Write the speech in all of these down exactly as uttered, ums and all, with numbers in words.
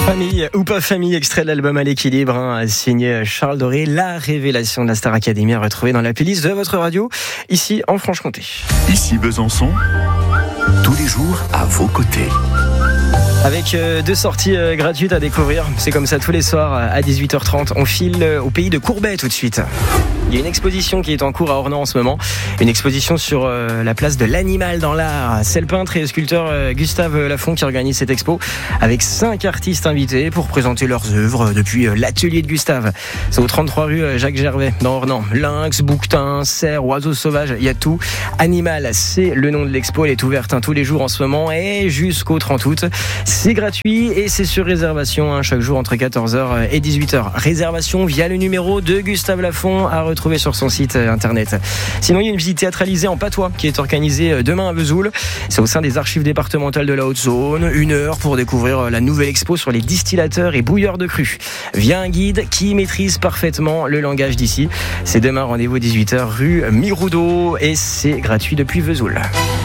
Famille ou pas famille, extrait de l'album À l'équilibre, hein, signé Charles Doré, la révélation de la Star Academy à retrouver dans la playlist de votre radio, ici en Franche-Comté. Ici Besançon, tous les jours à vos côtés. Avec euh, deux sorties euh, gratuites à découvrir, c'est comme ça tous les soirs à dix-huit heures trente. On file euh, au pays de Courbet tout de suite. Il y a une exposition qui est en cours à Ornans en ce moment, une exposition sur euh, la place de l'animal dans l'art. C'est le peintre et sculpteur euh, Gustave Lafont qui organise cette expo avec cinq artistes invités pour présenter leurs œuvres depuis euh, l'atelier de Gustave. C'est au trente-trois rue euh, Jacques Gervais dans Ornans. Lynx, bouquetin, cerf, oiseaux sauvages, il y a tout. Animal, c'est le nom de l'expo. Elle est ouverte hein, tous les jours en ce moment et jusqu'au trente août. C'est gratuit et c'est sur réservation hein, chaque jour entre quatorze heures et dix-huit heures. Réservation via le numéro de Gustave Lafont à retrouver sur son site internet. Sinon, il y a une visite théâtralisée en patois qui est organisée demain à Vesoul. C'est au sein des archives départementales de la Haute-Saône. Une heure pour découvrir la nouvelle expo sur les distillateurs et bouilleurs de cru via un guide qui maîtrise parfaitement le langage d'ici. C'est demain, rendez-vous dix-huit heures rue Miroudot et c'est gratuit depuis Vesoul.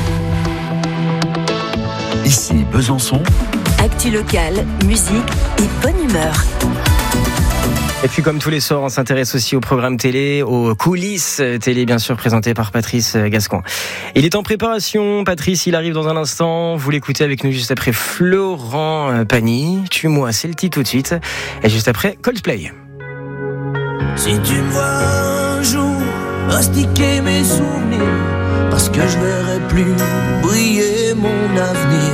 Ici Besançon. Actu locale, musique et bonne humeur. Et puis comme tous les soirs, on s'intéresse aussi au programme télé, aux coulisses télé bien sûr, présenté par Patrice Gascoin. Il est en préparation, Patrice, il arrive dans un instant. Vous l'écoutez avec nous juste après Florent Pagny. Tue-moi, c'est le titre tout de suite. Et juste après, Coldplay. Si tu me vois un jour mastiquer mes souvenirs, parce que je verrai plus briller mon avenir.